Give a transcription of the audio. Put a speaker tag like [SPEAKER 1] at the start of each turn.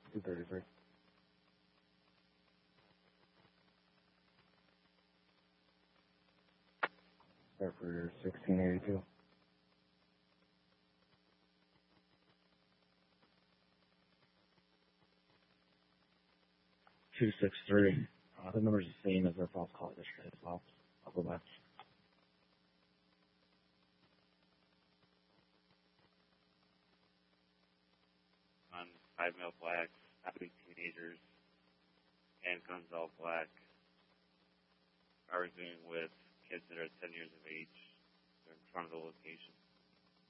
[SPEAKER 1] 233. Start for 1682. 263. The number's the same as their false call yesterday as well. I'll go back.
[SPEAKER 2] On 5 male blacks, happy teenagers, handguns all black, arguing with kids that are 10 years of age. They're in front of the location.